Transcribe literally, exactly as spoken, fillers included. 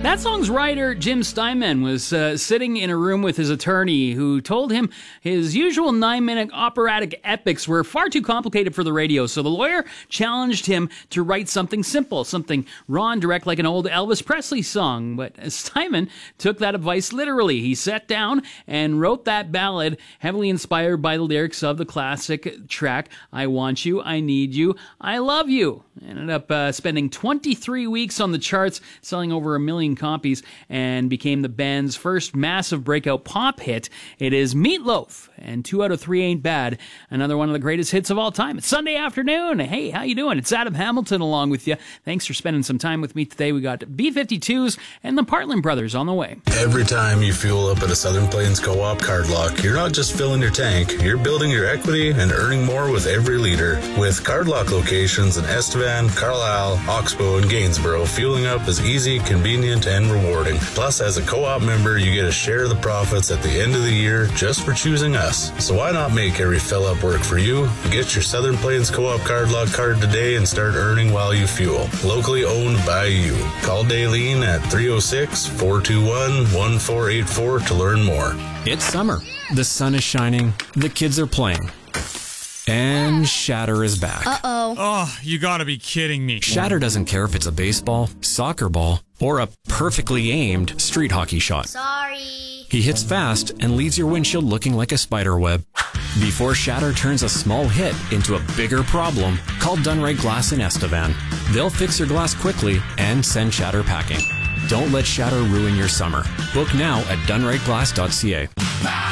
That song's writer, Jim Steinman, was uh, sitting in a room with his attorney who told him his usual nine-minute operatic epics were far too complicated for the radio, so the lawyer challenged him to write something simple, something raw and direct like an old Elvis Presley song. But Steinman took that advice literally. He sat down and wrote that ballad, heavily inspired by the lyrics of the classic track, I Want You, I Need You, I Love You. Ended up uh, spending twenty-three weeks on the charts, selling over a million copies, and became the band's first massive breakout pop hit. It is Meatloaf, and Two Out of Three Ain't Bad, another one of the greatest hits of all time. It's Sunday afternoon. Hey, how you doing? It's Adam Hamilton along with you. Thanks for spending some time with me today. We got B fifty-twos and the Partland Brothers on the way. Every time you fuel up at a Southern Plains Co-op card lock, you're not just filling your tank, you're building your equity and earning more with every liter. With card lock locations in Estevan, Carlisle, Oxbow, and Gainsborough, fueling up is easy, convenient, and rewarding. Plus, as a co-op member, you get a share of the profits at the end of the year just for choosing us. So why not make every fill-up work for you? Get your Southern Plains Co-op card lock card today and start earning while you fuel. Locally owned by you. Call Daylene at three oh six, four two one, one four eight four to learn more. It's summer. The sun is shining. The kids are playing. And Shatter is back. Uh-oh. Oh, you gotta be kidding me. Shatter doesn't care if it's a baseball, soccer ball, or a perfectly aimed street hockey shot. Sorry. He hits fast and leaves your windshield looking like a spider web. Before Shatter turns a small hit into a bigger problem, call Dunright Glass in Estevan. They'll fix your glass quickly and send Shatter packing. Don't let Shatter ruin your summer. Book now at dunright glass dot c a.